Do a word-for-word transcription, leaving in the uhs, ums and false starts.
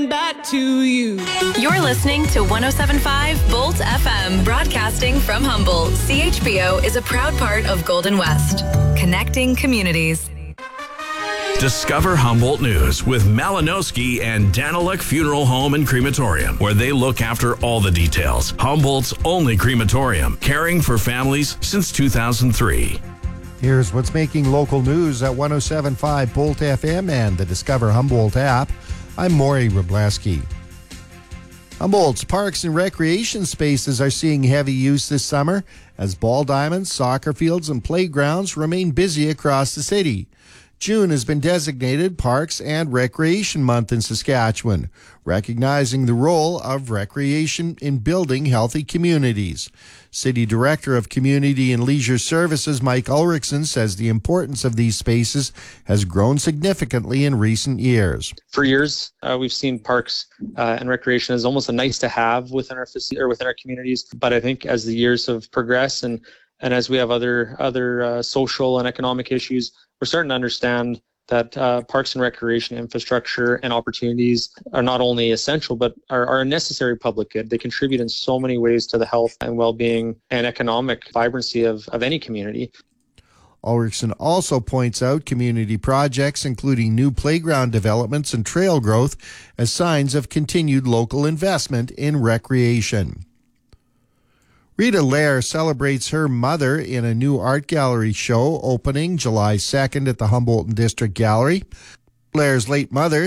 Back to you. You're listening to one oh seven point five Bolt F M, broadcasting from Humboldt. C H B O is a proud part of Golden West, connecting communities. Discover Humboldt News with Malinowski and Daniluk Funeral Home and Crematorium, where they look after all the details. Humboldt's only crematorium, caring for families since two thousand three. Here's what's making local news at one oh seven point five Bolt F M and the Discover Humboldt app. I'm Maury Wrobleski. Humboldt's parks and recreation spaces are seeing heavy use this summer as ball diamonds, soccer fields, and playgrounds remain busy across the city. June has been designated Parks and Recreation Month in Saskatchewan, recognizing the role of recreation in building healthy communities. City Director of Community and Leisure Services Mike Ulrichsen says the importance of these spaces has grown significantly in recent years. For years, uh, we've seen parks uh, and recreation as almost a nice to have within our or within our communities. But I think as the years have progressed and and as we have other other uh, social and economic issues, we're starting to understand that uh, parks and recreation infrastructure and opportunities are not only essential, but are, are a necessary public good. They contribute in so many ways to the health and well-being and economic vibrancy of, of any community. Ulrichsen also points out community projects, including new playground developments and trail growth, as signs of continued local investment in recreation. Rita Lair celebrates her mother in a new art gallery show opening July second at the Humboldt District Gallery. Lair's late mother